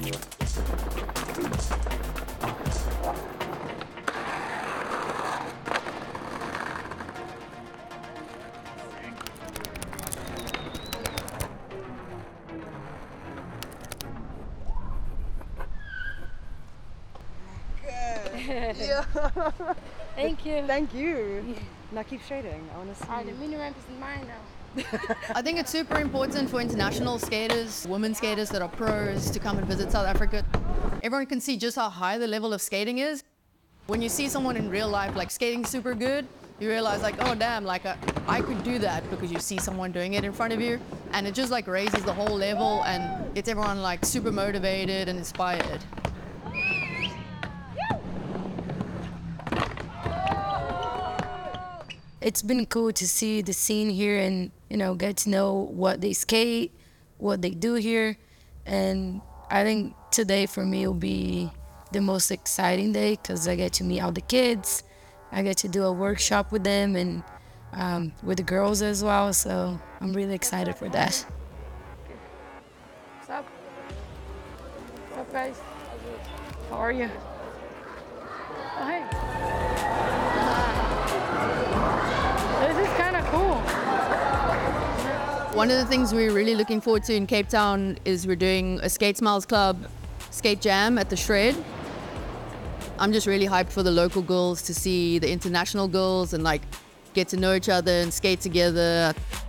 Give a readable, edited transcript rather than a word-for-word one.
Yeah. Thank you. Thank you. Now keep shading. I want to see. Alright, the mini ramp is mine now. I think it's super important for international skaters, women skaters that are pros, to come and visit South Africa. Everyone can see just how high the level of skating is. When you see someone in real life like skating super good, you realize like, oh damn, like I could do that, because you see someone doing it in front of you, and it just like raises the whole level and gets everyone like super motivated and inspired. It's been cool to see the scene here and, get to know what they skate, what they do here. And I think today for me will be the most exciting day because I get to meet all the kids. I get to do a workshop with them and with the girls as well. So I'm really excited for that. What's up? What's up, guys? How are you? Oh, hey. This is kind of cool. One of the things we're really looking forward to in Cape Town is we're doing a Skate Smiles Club skate jam at the Shred. I'm just really hyped for the local girls to see the international girls and like get to know each other and skate together.